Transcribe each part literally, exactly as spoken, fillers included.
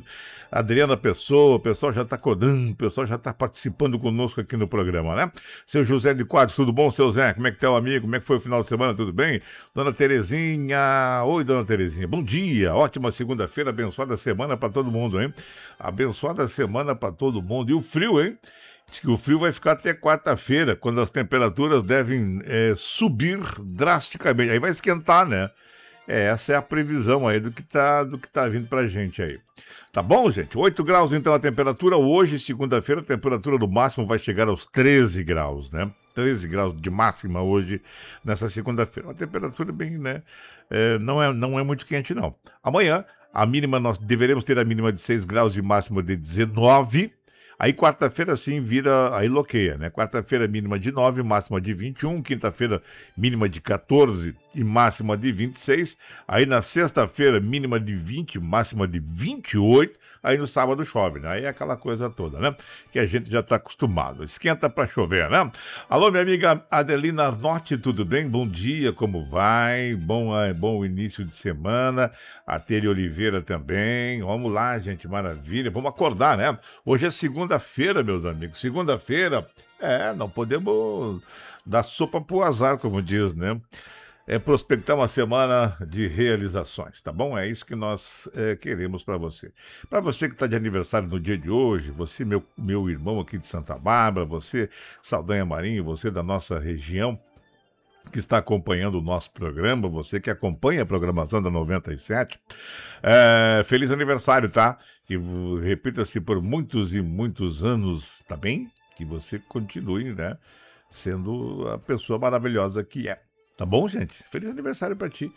Adriana Pessoa, o pessoal já está acordando, o pessoal já está participando conosco aqui no programa, né? Seu José de Quadros, tudo bom, seu Zé? Como é que tá o amigo? Como é que foi o final de semana? Tudo bem? Dona Terezinha, oi, dona Terezinha, bom dia, ótima segunda-feira, abençoada semana para todo mundo, hein? Abençoada semana para todo mundo. E o frio, hein? Diz que o frio vai ficar até quarta-feira, quando as temperaturas devem é, subir drasticamente. Aí vai esquentar, né? É, essa é a previsão aí do que tá, do que tá vindo pra gente aí. Tá bom, gente? oito graus então a temperatura. Hoje, segunda-feira, a temperatura do máximo vai chegar aos treze graus, né? treze graus de máxima hoje, nessa segunda-feira. Uma temperatura bem, né? É, não, é, não é muito quente, não. Amanhã, a mínima, nós deveremos ter a mínima de seis graus e máxima de dezenove. Aí quarta-feira sim vira, aí loqueia, né? Quarta-feira mínima de nove, máxima de vinte e um. Quinta-feira mínima de quatorze e máxima de vinte e seis. Aí na sexta-feira mínima de vinte, máxima de vinte e oito. Aí no sábado chove, né? Aí é aquela coisa toda, né? Que a gente já está acostumado. Esquenta para chover, né? Alô, minha amiga Adelina Arnotti, tudo bem? Bom dia, como vai? Bom, é, bom início de semana. A Tere Oliveira também. Vamos lá, gente, maravilha. Vamos acordar, né? Hoje é segunda-feira, meus amigos. Segunda-feira, é, não podemos dar sopa pro azar, como diz, né? É prospectar uma semana de realizações, tá bom? É isso que nós é, queremos para você. Para você que está de aniversário no dia de hoje, você, meu, meu irmão aqui de Santa Bárbara, você, Saldanha Marinho, você da nossa região, que está acompanhando o nosso programa, você que acompanha a programação da noventa e sete, é, feliz aniversário, tá? Que repita-se por muitos e muitos anos, tá bem? Que você continue, né? Sendo a pessoa maravilhosa que é. Tá bom, gente? Feliz aniversário pra ti.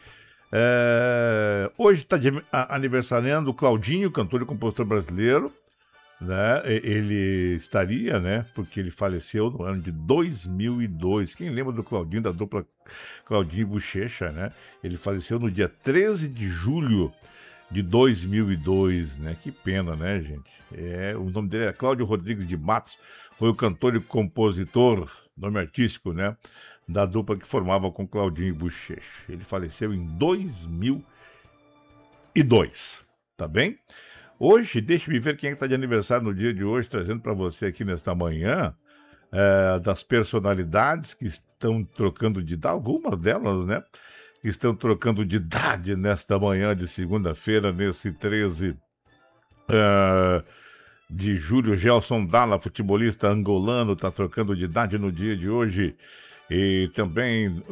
É... Hoje está aniversariando o Claudinho, cantor e compositor brasileiro, né? Ele estaria, né? Porque ele faleceu no ano de dois mil e dois. Quem lembra do Claudinho, da dupla Claudinho e Bochecha, né? Ele faleceu no dia treze de julho de dois mil e dois, né? Que pena, né, gente? É... O nome dele é Cláudio Rodrigues de Matos. Foi o cantor e compositor, nome artístico, né? Da dupla que formava com Claudinho e Bochecha. Ele faleceu em dois mil e dois, tá bem? Hoje, deixe-me ver quem é está de aniversário no dia de hoje, trazendo para você aqui nesta manhã, é, das personalidades que estão trocando de idade, algumas delas, né? Que estão trocando de idade nesta manhã de segunda-feira, nesse treze é, de julho. Gelson Dalla, futebolista angolano, está trocando de idade no dia de hoje. E também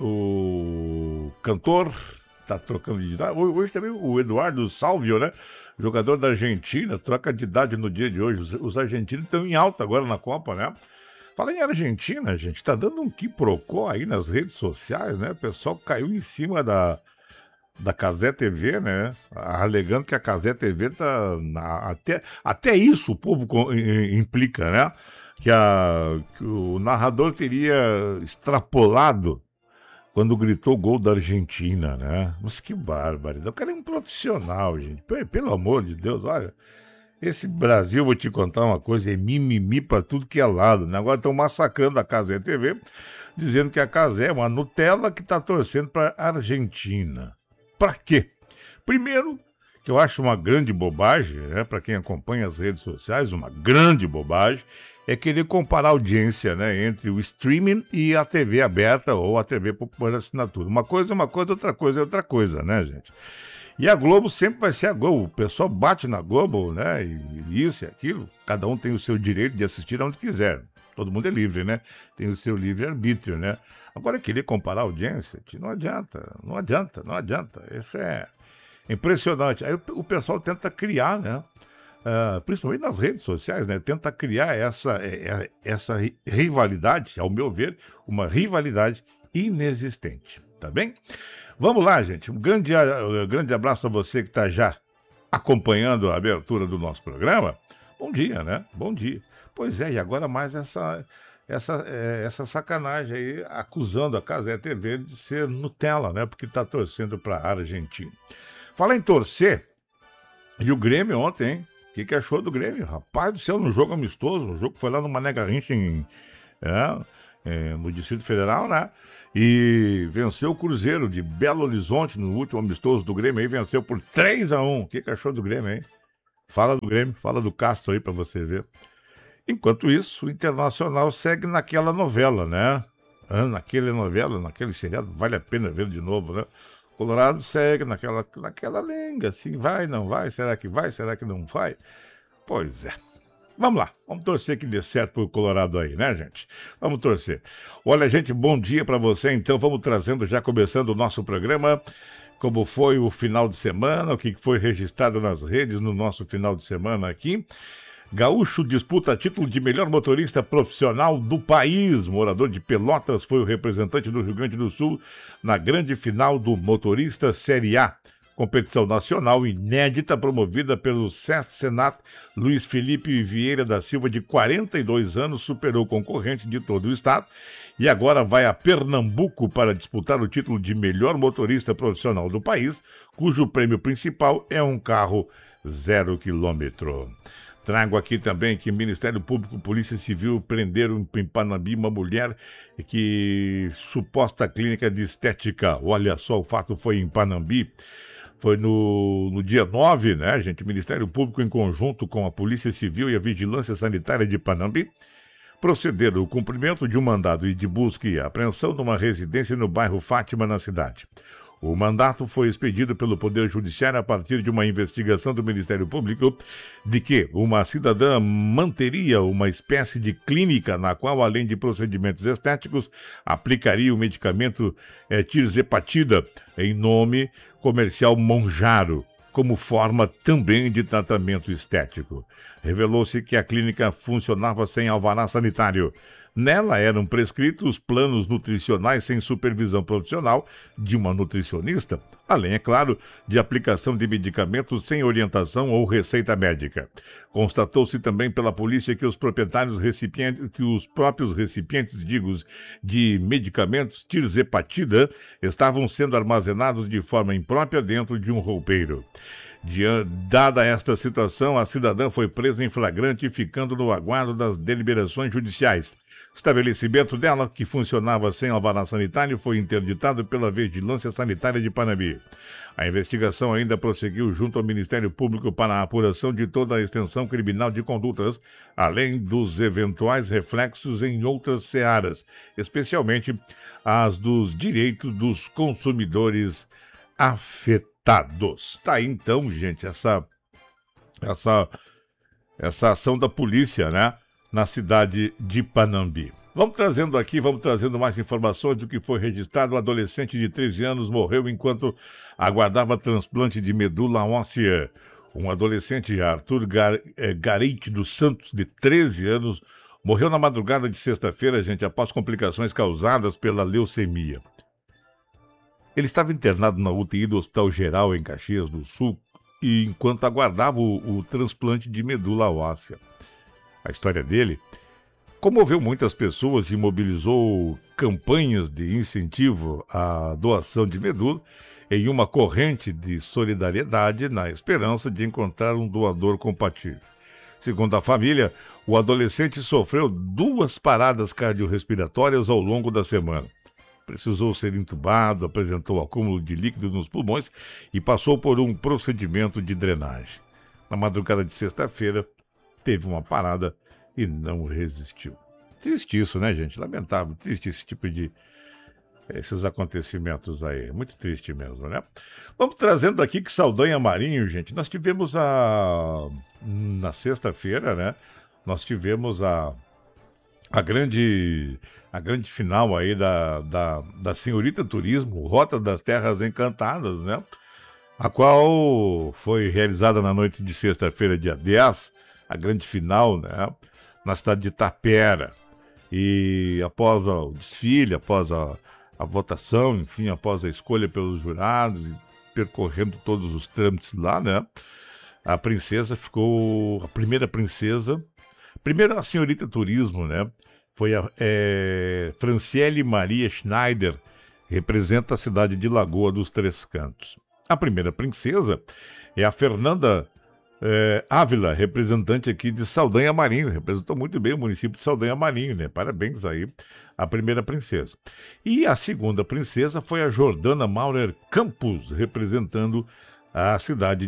o cantor está trocando de idade. Hoje também o Eduardo Salvio, né? Jogador da Argentina, troca de idade no dia de hoje. Os, os argentinos estão em alta agora na Copa, né? Fala em Argentina, gente, tá dando um quiprocó aí nas redes sociais, né? O pessoal caiu em cima da, da Cazé T V, né? Alegando que a Cazé T V tá... Na, até, até isso o povo com, implica, né? Que, a, que o narrador teria extrapolado quando gritou o gol da Argentina, né? Mas que barbaridade. O cara é um profissional, gente. Pelo amor de Deus, olha. Esse Brasil, vou te contar uma coisa, é mimimi pra tudo que é lado, né? Agora estão massacrando a Cazé T V, dizendo que a Cazé é uma Nutella que tá torcendo pra Argentina. Pra quê? Primeiro, que eu acho uma grande bobagem, né? Pra quem acompanha as redes sociais, uma grande bobagem, é querer comparar a audiência, né, entre o streaming e a T V aberta ou a T V por assinatura. Uma coisa é uma coisa, outra coisa é outra coisa, né, gente? E a Globo sempre vai ser a Globo. O pessoal bate na Globo, né, e isso e aquilo. Cada um tem o seu direito de assistir onde quiser. Todo mundo é livre, né? Tem o seu livre-arbítrio, né? Agora, querer comparar a audiência, não adianta, não adianta, não adianta. Isso é impressionante. Aí o, o pessoal tenta criar, né? Uh, principalmente nas redes sociais, né? Tenta criar essa, é, essa rivalidade, ao meu ver, uma rivalidade inexistente, tá bem? Vamos lá, gente. Um grande, um grande abraço a você que está já acompanhando a abertura do nosso programa. Bom dia, né? Bom dia. Pois é, e agora mais essa, essa, é, essa sacanagem aí, acusando a Cazé T V de ser Nutella, né? Porque está torcendo para a Argentina. Fala em torcer, e o Grêmio ontem, hein? O que, que achou do Grêmio? Rapaz do céu, no jogo amistoso, um jogo que foi lá no Mané Garrincha, em, é, é, no Distrito Federal, né? E venceu o Cruzeiro de Belo Horizonte no último amistoso do Grêmio, aí venceu por três a um. O que, que achou do Grêmio, hein? Fala do Grêmio, fala do Castro aí pra você ver. Enquanto isso, o Internacional segue naquela novela, né? Ah, naquela novela, naquele seriado, vale a pena ver de novo, né? Colorado segue naquela, naquela lenga, assim, vai, não vai, será que vai, será que não vai? Pois é. Vamos lá, vamos torcer que dê certo pro Colorado aí, né, gente? Vamos torcer. Olha, gente, bom dia pra você, então vamos trazendo, já começando o nosso programa, como foi o final de semana, o que foi registrado nas redes no nosso final de semana aqui. Gaúcho disputa título de melhor motorista profissional do país. Morador de Pelotas foi o representante do Rio Grande do Sul na grande final do Motorista Série A. Competição nacional inédita promovida pelo SESC Senat. Luiz Felipe Vieira da Silva, de quarenta e dois anos, superou concorrentes de todo o estado e agora vai a Pernambuco para disputar o título de melhor motorista profissional do país, cujo prêmio principal é um carro zero quilômetro. Trago aqui também que Ministério Público e Polícia Civil prenderam em Panambi uma mulher que suposta clínica de estética. Olha só, o fato foi em Panambi. Foi no, no dia nove, né, gente? O Ministério Público, em conjunto com a Polícia Civil e a Vigilância Sanitária de Panambi, procederam ao cumprimento de um mandado de busca e apreensão numa residência no bairro Fátima, na cidade. O mandato foi expedido pelo Poder Judiciário a partir de uma investigação do Ministério Público de que uma cidadã manteria uma espécie de clínica na qual, além de procedimentos estéticos, aplicaria o medicamento é, tirzepatida em nome comercial Monjaro, como forma também de tratamento estético. Revelou-se que a clínica funcionava sem alvará sanitário. Nela eram prescritos planos nutricionais sem supervisão profissional de uma nutricionista, além, é claro, de aplicação de medicamentos sem orientação ou receita médica. Constatou-se também pela polícia que os proprietários recipientes, que os próprios recipientes, digo, de medicamentos tirzepatida estavam sendo armazenados de forma imprópria dentro de um roupeiro. Dada esta situação, a cidadã foi presa em flagrante, ficando no aguardo das deliberações judiciais. O estabelecimento dela, que funcionava sem alvará sanitário, foi interditado pela Vigilância Sanitária de Panambi. A investigação ainda prosseguiu junto ao Ministério Público para a apuração de toda a extensão criminal de condutas, além dos eventuais reflexos em outras searas, especialmente as dos direitos dos consumidores afetados. Tá aí então, gente, essa, essa, essa ação da polícia, né, na cidade de Panambi. Vamos trazendo aqui, vamos trazendo mais informações do que foi registrado. Um adolescente de treze anos morreu enquanto aguardava transplante de medula óssea. Um adolescente, Arthur Gar, é, Garite dos Santos, de treze anos, morreu na madrugada de sexta-feira, gente, após complicações causadas pela leucemia. Ele estava internado na U T I do Hospital Geral em Caxias do Sul e enquanto aguardava o, o transplante de medula óssea. A história dele comoveu muitas pessoas e mobilizou campanhas de incentivo à doação de medula em uma corrente de solidariedade na esperança de encontrar um doador compatível. Segundo a família, o adolescente sofreu duas paradas cardiorrespiratórias ao longo da semana. Precisou ser entubado, apresentou acúmulo de líquido nos pulmões e passou por um procedimento de drenagem. Na madrugada de sexta-feira, teve uma parada e não resistiu. Triste isso, né, gente? Lamentável, triste esse tipo de... esses acontecimentos aí. Muito triste mesmo, né? Vamos trazendo aqui que Saldanha Marinho, gente, nós tivemos a... na sexta-feira, né? Nós tivemos a... a grande... a grande final aí da, da, da Senhorita Turismo, Rota das Terras Encantadas, né? A qual foi realizada na noite de sexta-feira, dia dez, a grande final, né? Na cidade de Tapera. E após o desfile, após a, a votação, enfim, após a escolha pelos jurados, e percorrendo todos os trâmites lá, né? A princesa ficou, a primeira princesa, primeiro a Senhorita Turismo, né? Foi a é, Franciele Maria Schneider, representa a cidade de Lagoa dos Três Cantos. A primeira princesa é a Fernanda é, Ávila, representante aqui de Saldanha Marinho, representou muito bem o município de Saldanha Marinho, né? Parabéns aí, a primeira princesa. E a segunda princesa foi a Jordana Maurer Campos, representando a cidade de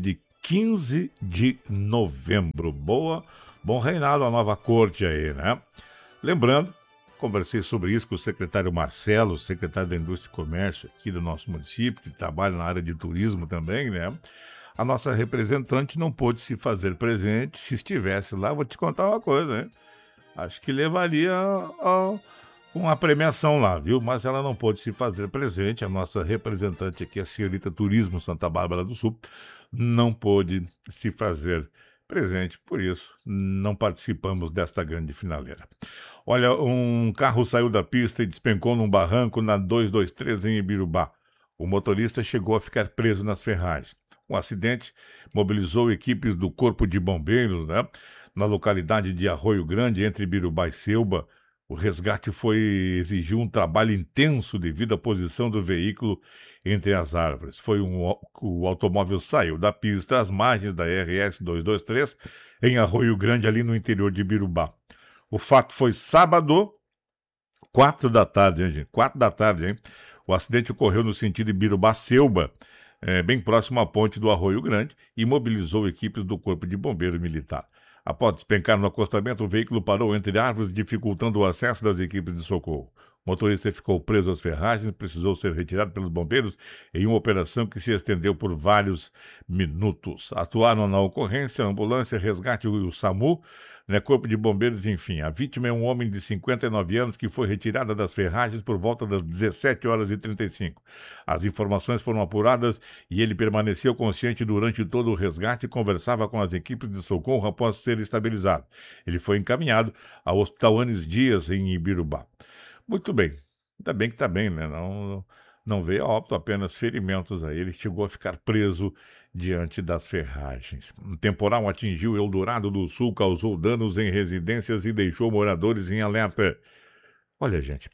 quinze de novembro. Boa, bom reinado a nova corte aí, né? Lembrando, conversei sobre isso com o secretário Marcelo, secretário da Indústria e Comércio aqui do nosso município, que trabalha na área de turismo também, né? A nossa representante não pôde se fazer presente. Se estivesse lá, vou te contar uma coisa, né? Acho que levaria a uma premiação lá, viu? Mas ela não pôde se fazer presente. A nossa representante aqui, a senhorita Turismo Santa Bárbara do Sul, não pôde se fazer presente. Por isso, não participamos desta grande finaleira. Olha, um carro saiu da pista e despencou num barranco na duzentos e vinte e três em Ibirubá. O motorista chegou a ficar preso nas ferragens. O acidente mobilizou equipes do Corpo de Bombeiros, né, na localidade de Arroio Grande, entre Ibirubá e Selba. O resgate foi exigiu um trabalho intenso devido à posição do veículo entre as árvores. Foi um, o automóvel saiu da pista às margens da R S duzentos e vinte e três, em Arroio Grande, ali no interior de Ibirubá. O fato foi sábado, quatro da tarde, hein, gente? Quatro da tarde, hein? O acidente ocorreu no sentido Ibirubá-Selba, é, bem próximo à ponte do Arroio Grande, e mobilizou equipes do Corpo de Bombeiro Militar. Após despencar no acostamento, o veículo parou entre árvores, dificultando o acesso das equipes de socorro. O motorista ficou preso às ferragens e precisou ser retirado pelos bombeiros em uma operação que se estendeu por vários minutos. Atuaram na ocorrência a ambulância, resgate e o SAMU, né, Corpo de Bombeiros, enfim. A vítima é um homem de cinquenta e nove anos que foi retirado das ferragens por volta das dezessete horas e trinta e cinco. As informações foram apuradas e ele permaneceu consciente durante todo o resgate e conversava com as equipes de socorro após ser estabilizado. Ele foi encaminhado ao Hospital Anis Dias, em Ibirubá. Muito bem, ainda bem que está bem, né? Não, não veio a óbito, apenas ferimentos a ele. Chegou a ficar preso diante das ferragens. Um temporal atingiu Eldorado do Sul, causou danos em residências e deixou moradores em alerta. Olha, gente,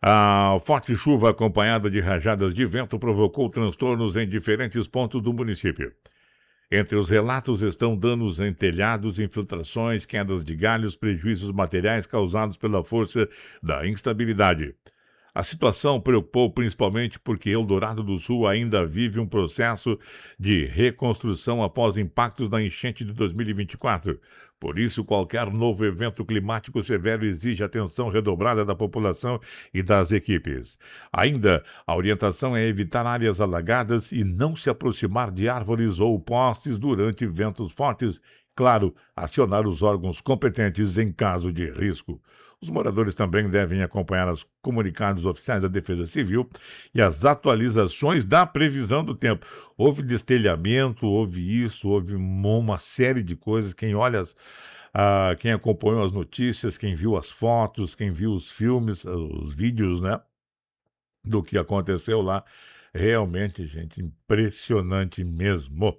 a forte chuva acompanhada de rajadas de vento provocou transtornos em diferentes pontos do município. Entre os relatos estão danos em telhados, infiltrações, quedas de galhos, prejuízos materiais causados pela força da instabilidade. A situação preocupou principalmente porque Eldorado do Sul ainda vive um processo de reconstrução após impactos da enchente de dois mil e vinte e quatro. Por isso, qualquer novo evento climático severo exige atenção redobrada da população e das equipes. Ainda, a orientação é evitar áreas alagadas e não se aproximar de árvores ou postes durante ventos fortes. Claro, acionar os órgãos competentes em caso de risco. Os moradores também devem acompanhar os comunicados oficiais da Defesa Civil e as atualizações da previsão do tempo. Houve destelhamento, houve isso, houve uma série de coisas. Quem olha, as, ah, quem acompanhou as notícias, quem viu as fotos, quem viu os filmes, os vídeos, né, do que aconteceu lá, realmente, gente, impressionante mesmo.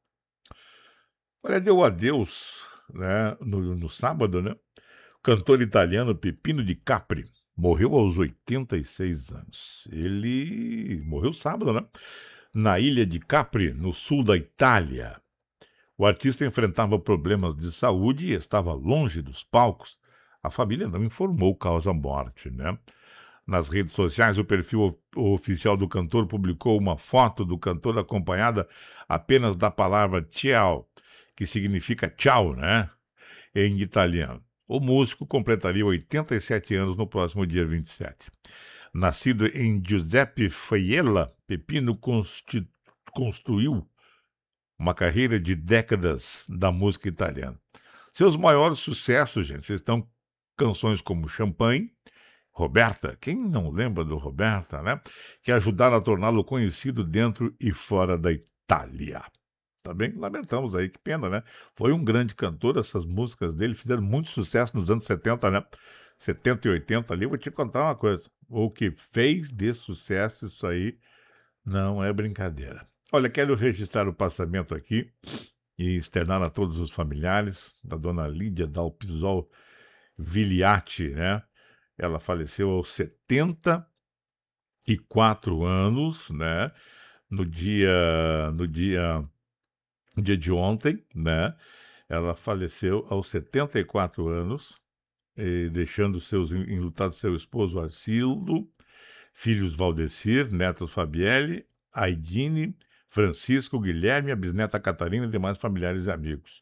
Olha, deu adeus, né, no, no sábado, né? Cantor italiano Peppino Di Capri morreu aos oitenta e seis anos. Ele morreu sábado, né? Na ilha de Capri, no sul da Itália. O artista enfrentava problemas de saúde e estava longe dos palcos. A família não informou causa-morte, né? Nas redes sociais, o perfil oficial do cantor publicou uma foto do cantor acompanhada apenas da palavra ciao, que significa tchau, né? Em italiano. O músico completaria oitenta e sete anos no próximo dia vinte e sete. Nascido em Giuseppe Faiella, Peppino consti- construiu uma carreira de décadas da música italiana. Seus maiores sucessos, gente, estão canções como Champagne, Roberta, quem não lembra do Roberta, né? Que ajudaram a torná-lo conhecido dentro e fora da Itália. Também lamentamos aí, que pena, né? Foi um grande cantor, essas músicas dele fizeram muito sucesso nos anos setenta, né? setenta e oitenta ali, vou te contar uma coisa. O que fez de sucesso isso aí não é brincadeira. Olha, quero registrar o passamento aqui e externar a todos os familiares da dona Lídia Dalpisol Viliati, né? Ela faleceu aos setenta e quatro anos, né? No dia... No dia dia de ontem, né? Ela faleceu aos setenta e quatro anos, eh, deixando seus enlutados seu esposo Arcildo, filhos Valdecir, netos Fabielle, Aidine, Francisco, Guilherme, a bisneta Catarina e demais familiares e amigos.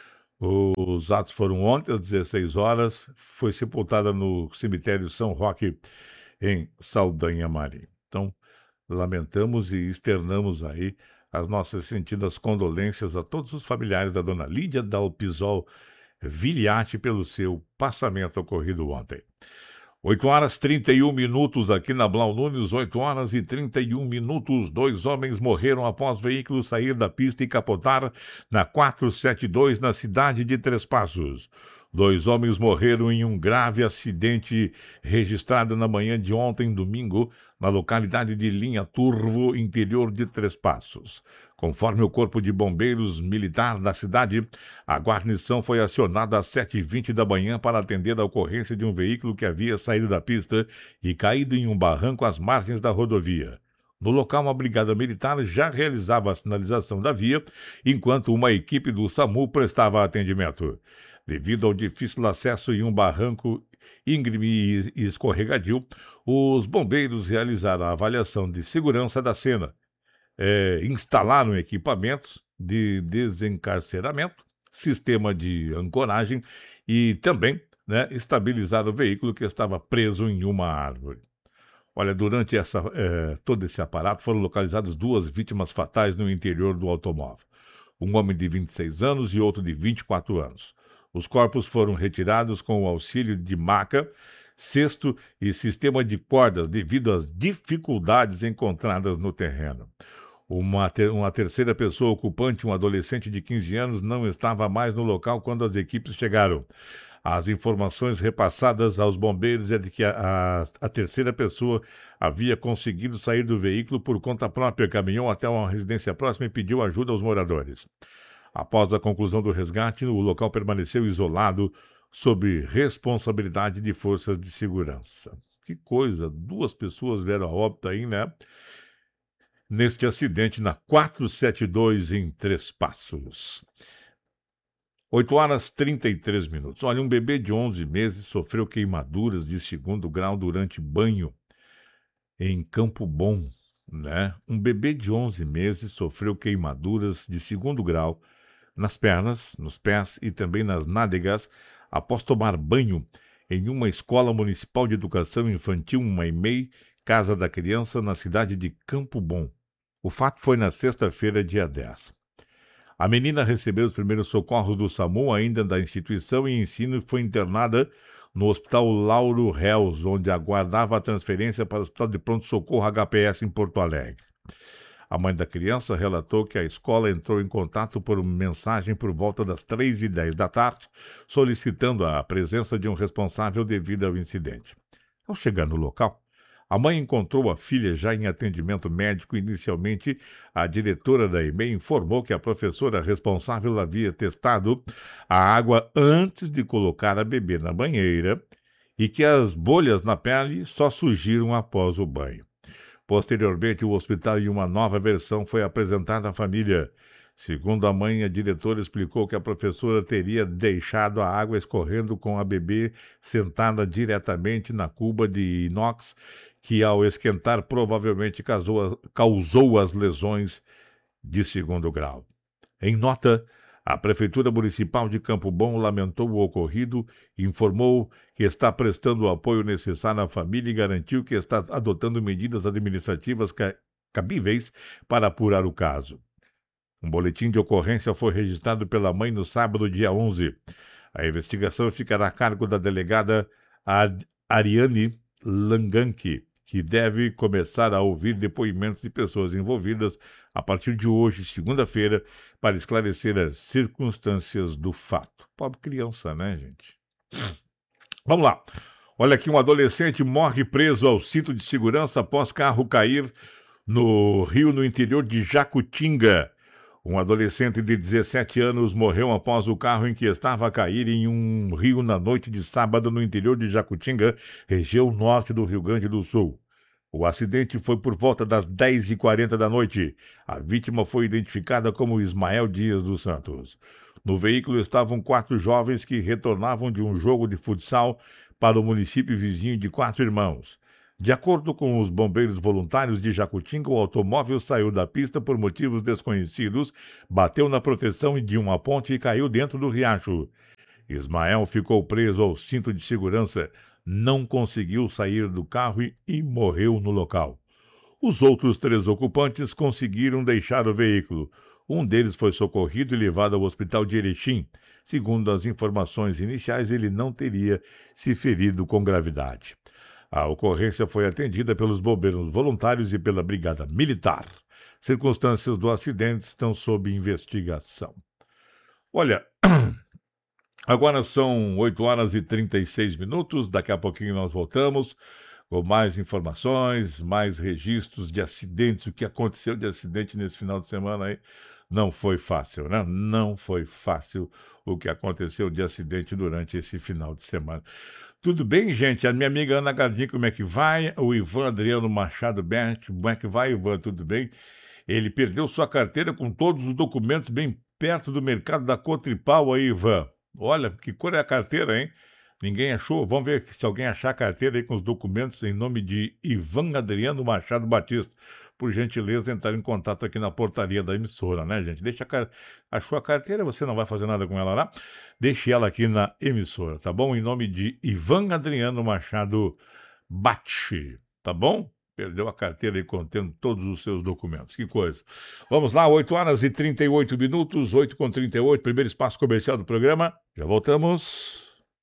Os atos foram ontem, às dezesseis horas. Foi sepultada no cemitério São Roque, em Saldanha Marim. Então, lamentamos e externamos aí as nossas sentidas condolências a todos os familiares da dona Lídia Dalpisol Viliati pelo seu passamento ocorrido ontem. oito horas e trinta e um minutos aqui na Blau Nunes, oito horas e trinta e um minutos. Dois homens morreram após veículo sair da pista e capotar na quatrocentos e setenta e dois na cidade de Três Passos. Dois homens morreram em um grave acidente registrado na manhã de ontem, domingo, na localidade de Linha Turvo, interior de Três Passos. Conforme o Corpo de Bombeiros Militar da cidade, a guarnição foi acionada às sete e vinte da manhã para atender a ocorrência de um veículo que havia saído da pista e caído em um barranco às margens da rodovia. No local, uma brigada militar já realizava a sinalização da via, enquanto uma equipe do SAMU prestava atendimento. Devido ao difícil acesso em um barranco íngreme e escorregadio, os bombeiros realizaram a avaliação de segurança da cena. É, instalaram equipamentos de desencarceramento, sistema de ancoragem e também, né, estabilizaram o veículo que estava preso em uma árvore. Olha, durante essa, é, todo esse aparato foram localizadas duas vítimas fatais no interior do automóvel. Um homem de vinte e seis anos e outro de vinte e quatro anos. Os corpos foram retirados com o auxílio de maca, cesto e sistema de cordas devido às dificuldades encontradas no terreno. Uma, ter, uma terceira pessoa ocupante, um adolescente de quinze anos, não estava mais no local quando as equipes chegaram. As informações repassadas aos bombeiros é de que a, a, a terceira pessoa havia conseguido sair do veículo por conta própria, caminhou até uma residência próxima e pediu ajuda aos moradores. Após a conclusão do resgate, o local permaneceu isolado sob responsabilidade de forças de segurança. Que coisa, duas pessoas vieram a óbito aí, né? Neste acidente na quatrocentos e setenta e dois em Três Passos. oito horas e trinta e três minutos. Olha, um bebê de onze meses sofreu queimaduras de segundo grau durante banho em Campo Bom, né? Um bebê de onze meses sofreu queimaduras de segundo grau nas pernas, nos pés e também nas nádegas após tomar banho em uma escola municipal de educação infantil, uma E M E I, Casa da Criança, na cidade de Campo Bom. O fato foi na sexta-feira, dia dez. A menina recebeu os primeiros socorros do SAMU, ainda da instituição, e ensino, e foi internada no Hospital Lauro Reus, onde aguardava a transferência para o Hospital de Pronto-Socorro H P S em Porto Alegre. A mãe da criança relatou que a escola entrou em contato por mensagem por volta das três e dez da tarde, solicitando a presença de um responsável devido ao incidente. Ao chegar no local, a mãe encontrou a filha já em atendimento médico. Inicialmente, a diretora da E M E I informou que a professora responsável havia testado a água antes de colocar a bebê na banheira e que as bolhas na pele só surgiram após o banho. Posteriormente, o hospital e uma nova versão foi apresentada à família. Segundo a mãe, a diretora explicou que a professora teria deixado a água escorrendo com a bebê sentada diretamente na cuba de inox, que ao esquentar provavelmente causou, causou as lesões de segundo grau. Em nota, a Prefeitura Municipal de Campo Bom lamentou o ocorrido, informou que está prestando o apoio necessário à família e garantiu que está adotando medidas administrativas cabíveis para apurar o caso. Um boletim de ocorrência foi registrado pela mãe no sábado, dia onze. A investigação ficará a cargo da delegada Ariane Langanke, que deve começar a ouvir depoimentos de pessoas envolvidas a partir de hoje, segunda-feira, para esclarecer as circunstâncias do fato. Pobre criança, né, gente? Vamos lá. Olha aqui, um adolescente morre preso ao cinto de segurança após carro cair no rio no interior de Jacutinga. Um adolescente de dezessete anos morreu após o carro em que estava a cair em um rio na noite de sábado no interior de Jacutinga, região norte do Rio Grande do Sul. O acidente foi por volta das dez e quarenta da noite. A vítima foi identificada como Ismael Dias dos Santos. No veículo estavam quatro jovens que retornavam de um jogo de futsal para o município vizinho de Quatro Irmãos. De acordo com os bombeiros voluntários de Jacutinga, o automóvel saiu da pista por motivos desconhecidos, bateu na proteção de uma ponte e caiu dentro do riacho. Ismael ficou preso ao cinto de segurança, não conseguiu sair do carro e, e morreu no local. Os outros três ocupantes conseguiram deixar o veículo. Um deles foi socorrido e levado ao hospital de Erechim. Segundo as informações iniciais, ele não teria se ferido com gravidade. A ocorrência foi atendida pelos bombeiros voluntários e pela Brigada Militar. Circunstâncias do acidente estão sob investigação. Olha, agora são oito horas e trinta e seis minutos. Daqui a pouquinho nós voltamos com mais informações, mais registros de acidentes. O que aconteceu de acidente nesse final de semana aí não foi fácil, né? Não foi fácil o que aconteceu de acidente durante esse final de semana. Tudo bem, gente? A minha amiga Ana Gardim, como é que vai? O Ivan Adriano Machado Bert, como é que vai, Ivan? Tudo bem? Ele perdeu sua carteira com todos os documentos bem perto do mercado da Cotripal aí, Ivan. Olha, que cor é a carteira, hein? Ninguém achou? Vamos ver se alguém achar a carteira aí com os documentos em nome de Ivan Adriano Machado Batista. Por gentileza, entrar em contato aqui na portaria da emissora, né, gente? Deixa a car... Achou a carteira, você não vai fazer nada com ela lá? Deixe ela aqui na emissora, tá bom? Em nome de Ivan Adriano Machado Bate, tá bom? Perdeu a carteira aí contendo todos os seus documentos. Que coisa. Vamos lá, oito horas e trinta e oito minutos, oito com trinta e oito, primeiro espaço comercial do programa. Já voltamos.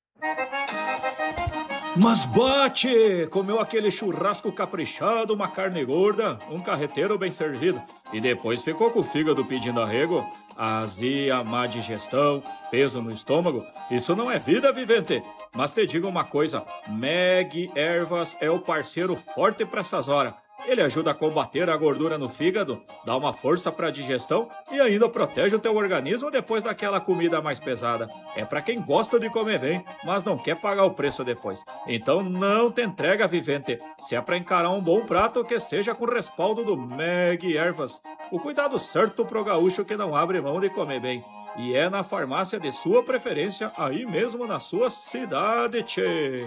Mas bate! Comeu aquele churrasco caprichado, uma carne gorda, um carreteiro bem servido. E depois ficou com o fígado pedindo arrego. Azia, má digestão, peso no estômago. Isso não é vida, vivente. Mas te digo uma coisa, Meg Ervas é o parceiro forte para essas horas. Ele ajuda a combater a gordura no fígado, dá uma força para a digestão e ainda protege o teu organismo depois daquela comida mais pesada. É para quem gosta de comer bem, mas não quer pagar o preço depois. Então não te entrega, vivente. Se é para encarar um bom prato, que seja com respaldo do Meg Ervas. O cuidado certo pro gaúcho que não abre mão de comer bem. E é na farmácia de sua preferência, aí mesmo na sua cidade, tchê.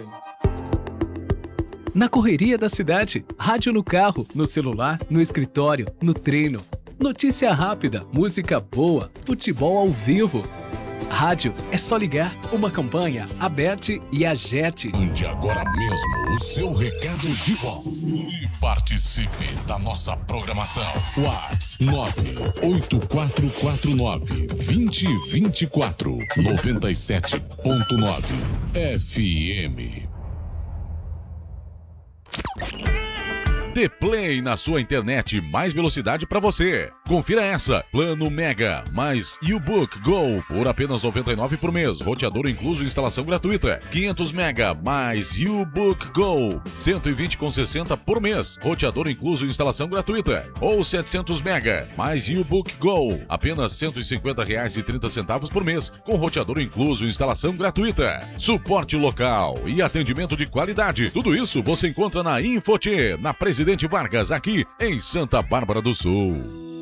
Na correria da cidade, rádio no carro, no celular, no escritório, no treino. Notícia rápida, música boa, futebol ao vivo. Rádio é só ligar, uma campanha, Aberte e Agerte. Mande agora mesmo o seu recado de voz e participe da nossa programação. WhatsApp nove oito quatro quatro nove, dois zero dois quatro, noventa e sete ponto nove F M. Dê Play na sua internet, mais velocidade para você. Confira essa, plano Mega, mais U-Book Go, por apenas noventa e nove reais por mês, roteador incluso e instalação gratuita. quinhentos mega, mais U-Book Go, cento e vinte reais e sessenta centavos por mês, roteador incluso e instalação gratuita. Ou setecentos mega, mais U-Book Go, apenas cento e cinquenta reais e trinta centavos por mês, com roteador incluso e instalação gratuita. Suporte local e atendimento de qualidade, tudo isso você encontra na Infoti, na Presidente Vargas, aqui em Santa Bárbara do Sul.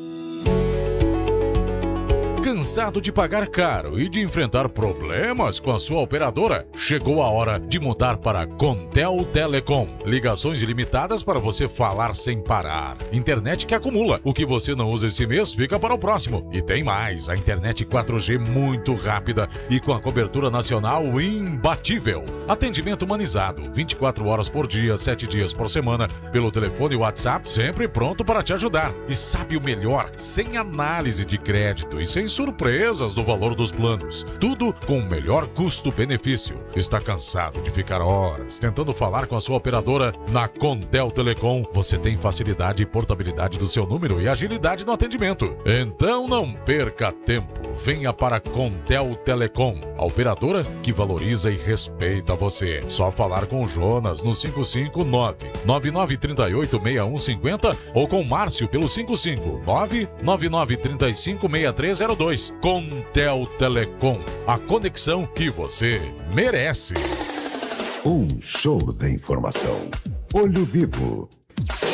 Cansado de pagar caro e de enfrentar problemas com a sua operadora? Chegou a hora de mudar para Contel Telecom. Ligações ilimitadas para você falar sem parar. Internet que acumula. O que você não usa esse mês fica para o próximo. E tem mais, a internet quatro G muito rápida e com a cobertura nacional imbatível. Atendimento humanizado, vinte e quatro horas por dia, sete dias por semana, pelo telefone e WhatsApp, sempre pronto para te ajudar. E sabe o melhor? Sem análise de crédito e sem surpresas do valor dos planos. Tudo com o melhor custo-benefício. Está cansado de ficar horas tentando falar com a sua operadora? Na Contel Telecom, você tem facilidade e portabilidade do seu número e agilidade no atendimento. Então não perca tempo. Venha para Contel Telecom, a operadora que valoriza e respeita você. Só falar com o Jonas no cinco cinco nove, nove nove três oito, seis um cinco zero ou com o Márcio pelo cinco cinco nove, nove nove três cinco, seis três zero dois. Contel Telecom, a conexão que você merece. Um show da informação. Olho Vivo.